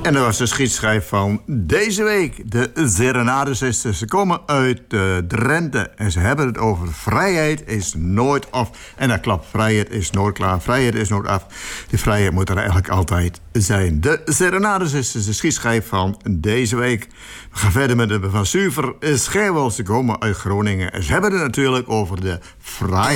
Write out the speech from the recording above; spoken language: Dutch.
En dat was de schietschijf van deze week. De Serenadezusters. Ze komen uit Drenthe en ze hebben het over vrijheid is nooit af. En dat klopt, vrijheid is nooit klaar, vrijheid is nooit af. Die vrijheid moet er eigenlijk altijd zijn. De Serenadezusters, de schietschijf van deze week. We gaan verder met de van Zuiver Schijwel. Ze komen uit Groningen en ze hebben het natuurlijk over de vrijheid.